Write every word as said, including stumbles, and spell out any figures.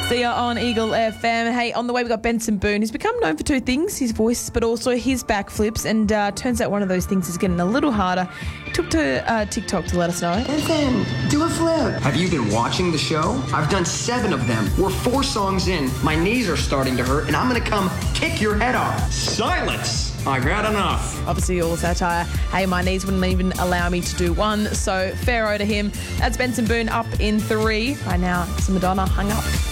See you on Eagle F M. Hey, on the way we got Benson Boone, who's become known for two things, his voice, but also his backflips. And uh, turns out one of those things is getting a little harder. He took to uh, TikTok to let us know. Benson, do a flip. Have you been watching the show? I've done seven of them. We're four songs in. My knees are starting to hurt, and I'm going to come kick your head off. Silence! I've had enough. Obviously all satire. Hey, my knees wouldn't even allow me to do one, so fair o to him. That's Benson Boone up in three. Right now, it's Madonna, Hung Up.